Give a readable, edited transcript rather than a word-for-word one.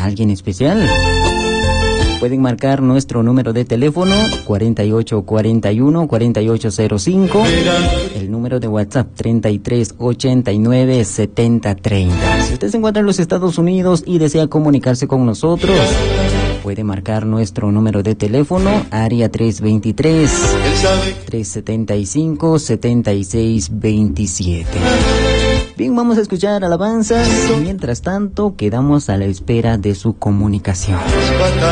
a alguien especial. Pueden marcar nuestro número de teléfono 4841-4805, el número de WhatsApp 3389-7030. Si usted se encuentra en los Estados Unidos y desea comunicarse con nosotros, puede marcar nuestro número de teléfono, área 323-375-7627. Bien, vamos a escuchar alabanzas. Mientras tanto, quedamos a la espera de su comunicación.